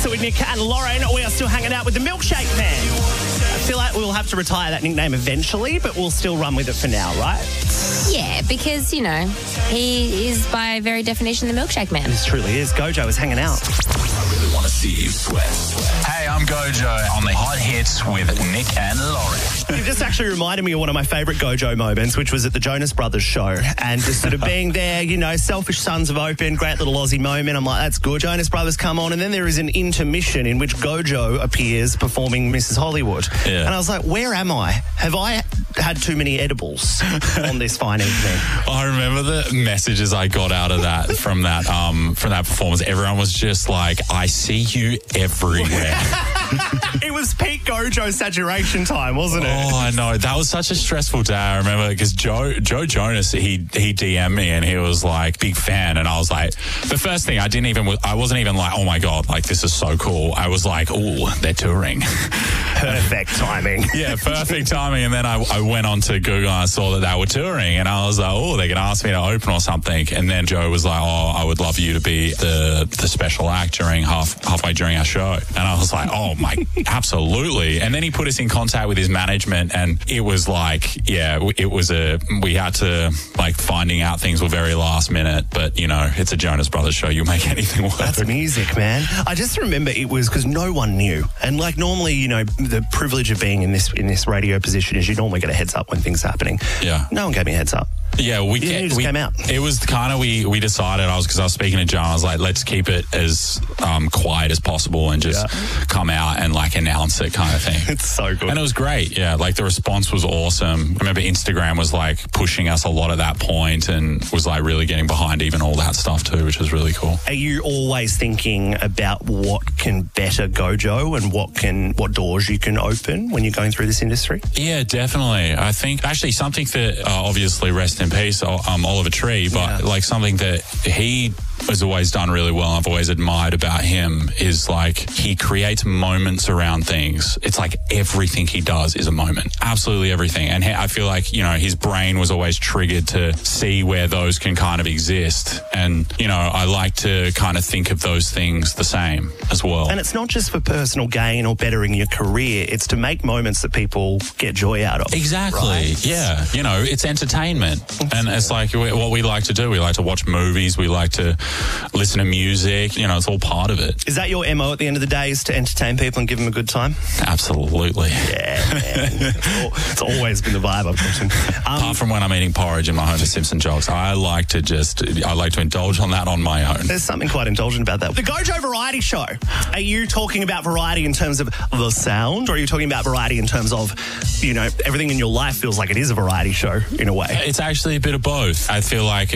So with Nick and Lauren, we are still hanging out with the Milkshake Man. I feel like we'll have to retire that nickname eventually, but we'll still run with it for now, right? Yeah, because, you know, he is by very definition the Milkshake Man. This truly is. Gojo is hanging out. I really want to see you sweat. Hey, I'm Gojo on the Hot Hits with Nick and Lauren. You've just actually reminded me of one of my favourite Gojo moments, which was at the Jonas Brothers show. And just sort of being there, you know, Selfish Sons have opened, great little Aussie moment. I'm like, that's good. Jonas Brothers come on. And then there is an intermission in which Gojo appears performing Mrs. Hollywood. Yeah. And I was like, where am I? Have I had too many edibles on this fine evening? I remember the messages I got out of that from that performance. Everyone was just like, I see you everywhere. It was peak Gojo saturation time, wasn't it? Oh, I know. That was such a stressful day. I remember because Joe Jonas, he DM'd me and he was like, big fan. And I was like, the first thing I wasn't even like, oh my God, like this is so cool. I was like, oh, they're touring. Perfect timing. Yeah, perfect timing. And then I went on to Google and I saw that they were touring and I was like, oh, they're going to ask me to open or something. And then Joe was like, oh, I would love you to be the special act during halfway during our show. And I was like, oh my, absolutely. And then he put us in contact with his management and it was like, yeah, we had to, like, finding out things were very last minute, but you know, it's a Jonas Brothers show. You'll make anything work. That's music, man. I just remember it was because no one knew. And like normally, you know, the privilege of being in this radio position is you normally get a heads up when things are happening. Yeah. No one gave me a heads up. Yeah, we came out. It was kind of we decided because I was speaking to John. I was like, let's keep it as quiet as possible and just come out and like announce it, kind of thing. It's so good, and it was great. Yeah, like the response was awesome. I remember Instagram was like pushing us a lot at that point and was like really getting behind even all that stuff too, which was really cool. Are you always thinking about what can better Gojo and what doors you can open when you're going through this industry? Yeah, definitely. I think actually something that obviously rest in peace, Oliver Tree, but like something that he has always done really well, I've always admired about him, is like he creates moments around things. It's like everything he does is a moment. Absolutely everything. And I feel like, you know, his brain was always triggered to see where those can kind of exist. And, you know, I like to kind of think of those things the same as well. And it's not just for personal gain or bettering your career. It's to make moments that people get joy out of. Exactly. Right? Yeah. You know, it's entertainment. And it's like what we like to do. We like to watch movies. We like to listen to music. You know, it's all part of it. Is that your MO at the end of the day, is to entertain people and give them a good time? Absolutely. Yeah, man. It's always been the vibe I've gotten. Apart from when I'm eating porridge in my Homer Simpson jokes, I like to indulge on that on my own. There's something quite indulgent about that. The Gojo Variety Show. Are you talking about variety in terms of the sound, or are you talking about variety in terms of, you know, everything in your life feels like it is a variety show in a way? It's actually a bit of both. I feel like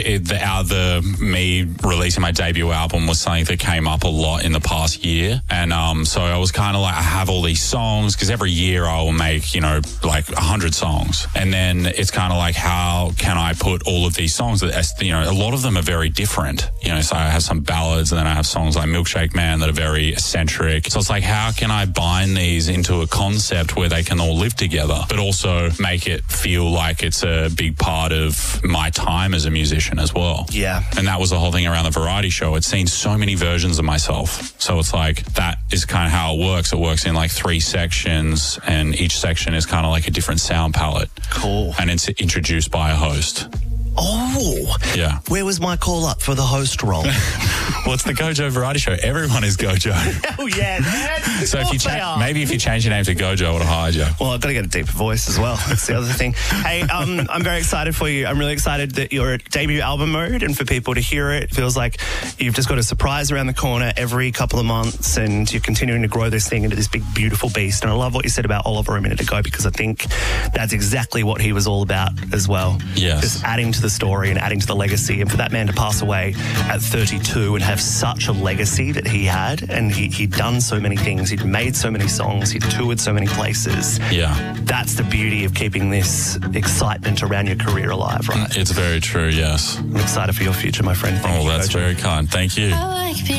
me releasing my debut album was something that came up a lot in the past year. And so I was kind of like, I have all these songs because every year I will make, you know, like 100 songs. And then it's kind of like, how can I put all of these songs that, you know, a lot of them are very different. You know, so I have some ballads and then I have songs like Milkshake Man that are very eccentric. So it's like, how can I bind these into a concept where they can all live together, but also make it feel like it's a big part of my time as a musician as well. Yeah. And that was the whole thing around the variety show. It's seen so many versions of myself. So it's like, that is kind of how it works. It works in like 3 sections and each section is kind of like a different sound palette. Cool. And it's introduced by a host. Oh. Yeah. Where was my call up for the host role? Well, it's the Gojo Variety Show. Everyone is Gojo. Oh, yeah, man. So if you change your name to Gojo, I would have hired you. Well, I've got to get a deeper voice as well. That's the other thing. Hey, I'm very excited for you. I'm really excited that you're at debut album mode and for people to hear it. It feels like you've just got a surprise around the corner every couple of months and you're continuing to grow this thing into this big, beautiful beast. And I love what you said about Oliver a minute ago because I think that's exactly what he was all about as well. Yes. Just adding to the story and adding to the legacy. And for that man to pass away at 32 and have such a legacy that he had, and he'd done so many things, he'd made so many songs, he'd toured so many places. Yeah. That's the beauty of keeping this excitement around your career alive, right? It's very true, yes. I'm excited for your future, my friend. Thank you, that's Gojo. very kind. Thank you.